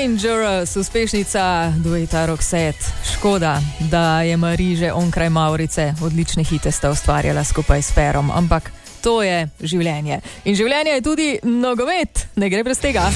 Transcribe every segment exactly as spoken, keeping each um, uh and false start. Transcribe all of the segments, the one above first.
Dangerous, uspešnica dueta Roxette. Škoda, da je Mariže onkraj Maurice odlične hite sta ustvarjala skupaj s Ferom, ampak to je življenje. In življenje je tudi nogomet, ne gre brez tega.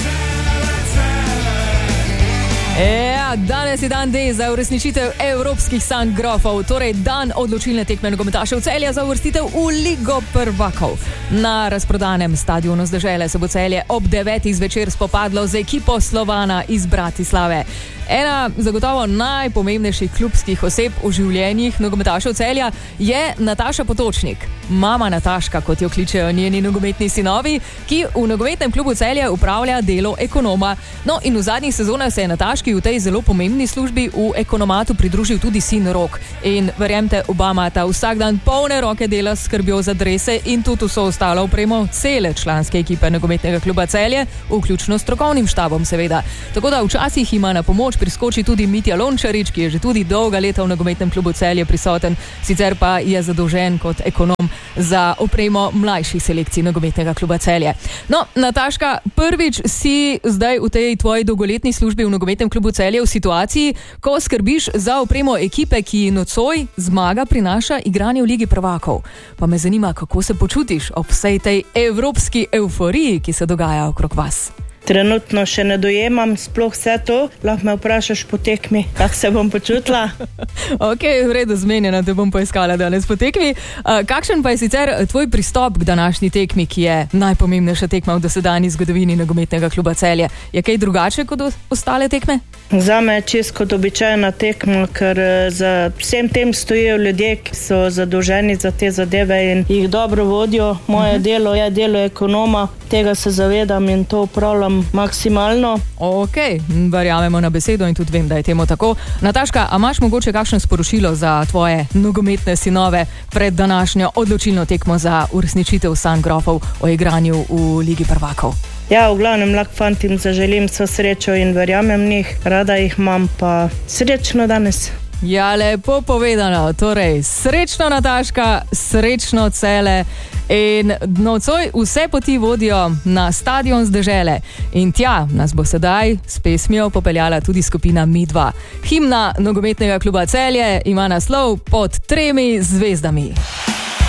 Ja, danes je dan D za uresničitev evropskih sanj grofov, torej dan odločilne tekme nogometašev Celja za uvrstitev v Ligo prvakov. Na razprodanem stadionu z dežele se bo Celje ob devetih zvečer spopadlo z ekipo Slovana iz Bratislave. Ena zagotovo najpomembnejših klubskih oseb v življenjih nogometašev Celja je Nataša Potočnik. Mama Nataška, kot jo kličejo njeni nogometni sinovi, ki v nogometnem klubu Celje upravlja delo ekonoma. No in v zadnjih sezonah se je Nataški v tej zelo pomembni službi v ekonomatu pridružil tudi sin Rok. In verjemte, oba imata vsak dan polne roke dela s skrbjo za drese in tudi vso ostalo opremo cele članske ekipe nogometnega kluba Celje, vključno s strokovnim štabom seveda. Tako da včasih ima na pomoč priskoči tudi Mitja Lončarič, ki je že tudi dolga leta v nogometnem klubu Celje prisoten, sicer pa je zadolžen kot ekonom za opremo mlajših selekcij nogometnega kluba Celje. No, Nataška, prvič si zdaj v tej tvoji dolgoletni službi v nogometnem klubu Celje v situaciji, ko skrbiš za opremo ekipe, ki nocoj zmaga prinaša igranje v Ligi prvakov. Pa me zanima, kako se počutiš ob vsej tej evropski euforiji, ki se dogaja okrog vas. Trenutno še ne dojemam sploh vse to. Lahko me vprašaš po tekmi, kako se bom počutila. Ok, v redu, zmenjena, te bom poiskala danes po tekmi. Uh, kakšen pa je sicer tvoj pristop k današnji tekmi, ki je najpomembnejša tekma v dosedanji zgodovini nogometnega kluba Celje? Je kaj drugače kot ostale tekme? Zame je čisto kot običajna tekma, ker za vsem tem stojijo ljudje, ki so zadolženi za te zadeve in jih dobro vodijo. Moje uh-huh. delo je delo ekonoma, tega se zavedam in to upravljam maksimalno. Ok, verjamemo na besedo in tudi vem, da je temu tako. Nataška, a imaš mogoče kakšno sporočilo za tvoje nogometne sinove pred današnjo odločilno tekmo za uresničitev sanj grofov o igranju v Ligi prvakov? Ja, v glavnem lahko fantim zaželim vso srečo in verjamem njih, rada jih imam, pa srečno danes. Ja, lepo povedano, torej srečno Nataška, srečno Celje in nocoj vse poti vodijo na stadion z dežele in tja nas bo sedaj s pesmijo popeljala tudi skupina Mi dva. Himna nogometnega kluba Celje ima naslov Pod tremi zvezdami.